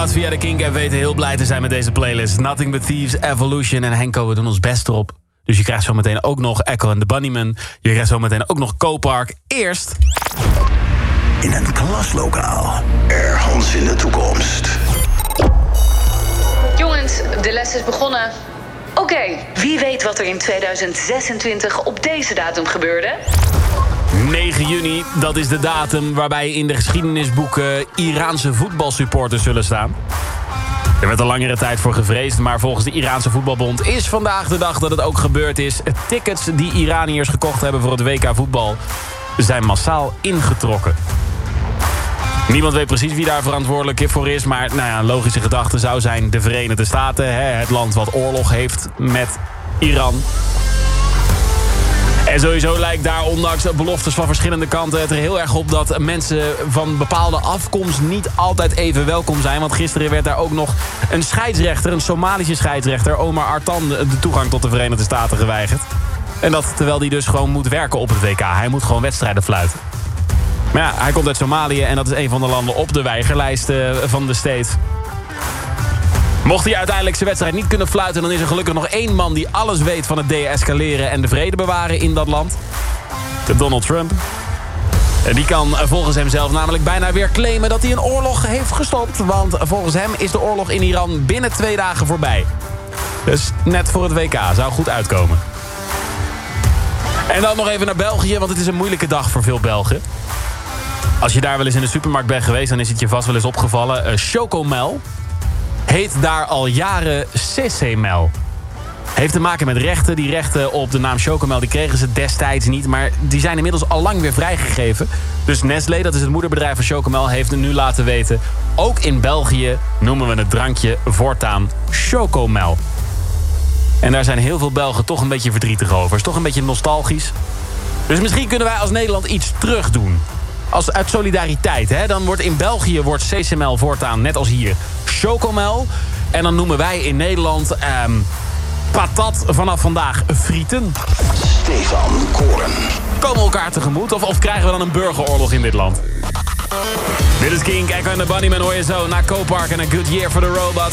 laat via de Kink en weten heel blij te zijn met deze playlist. Nothing But Thieves, Evolution en Henko, we doen ons best erop. Dus je krijgt zo meteen ook nog Echo en de Bunnymen. Je krijgt zo meteen ook nog Copark. Eerst... In een klaslokaal, ergens in de toekomst. Jongens, de les is begonnen. Oké, wie weet wat er in 2026 op deze datum gebeurde? 9 juni, dat is de datum waarbij in de geschiedenisboeken Iraanse voetbalsupporters zullen staan. Er werd al langere tijd voor gevreesd, maar volgens de Iraanse voetbalbond is vandaag de dag dat het ook gebeurd is. Tickets die Iraniërs gekocht hebben voor het WK voetbal zijn massaal ingetrokken. Niemand weet precies wie daar verantwoordelijk voor is, maar een logische gedachte zou zijn de Verenigde Staten, het land wat oorlog heeft met Iran. En sowieso lijkt daar, ondanks beloftes van verschillende kanten, het er heel erg op dat mensen van bepaalde afkomst niet altijd even welkom zijn. Want gisteren werd daar ook nog een scheidsrechter, een Somalische scheidsrechter, Omar Artan, de toegang tot de Verenigde Staten geweigerd. En dat terwijl hij dus gewoon moet werken op het WK. Hij moet gewoon wedstrijden fluiten. Maar ja, hij komt uit Somalië en dat is een van de landen op de weigerlijst van de States. Mocht hij uiteindelijk zijn wedstrijd niet kunnen fluiten, dan is er gelukkig nog één man die alles weet van het de-escaleren en de vrede bewaren in dat land. Donald Trump. Die kan volgens hemzelf namelijk bijna weer claimen dat hij een oorlog heeft gestopt. Want volgens hem is de oorlog in Iran binnen 2 dagen voorbij. Dus net voor het WK, zou goed uitkomen. En dan nog even naar België, want het is een moeilijke dag voor veel Belgen. Als je daar wel eens in de supermarkt bent geweest, dan is het je vast wel eens opgevallen. Chocomel heet daar al jaren Cecemel. Heeft te maken met rechten. Die rechten op de naam Chocomel die kregen ze destijds niet. Maar die zijn inmiddels al lang weer vrijgegeven. Dus Nestlé, dat is het moederbedrijf van Chocomel, heeft het nu laten weten. Ook in België noemen we het drankje voortaan Chocomel. En daar zijn heel veel Belgen toch een beetje verdrietig over. Is toch een beetje nostalgisch. Dus misschien kunnen wij als Nederland iets terug doen. Uit solidariteit, hè? Dan wordt in België Cecemel voortaan, net als hier, Chocomel. En dan noemen wij in Nederland patat vanaf vandaag frieten. Stefan Koren. Komen we elkaar tegemoet of krijgen we dan een burgeroorlog in dit land? Dit is Kink, Echo en de Bunnymen hoor je zo. Na Copark en een Good Year for the Robots.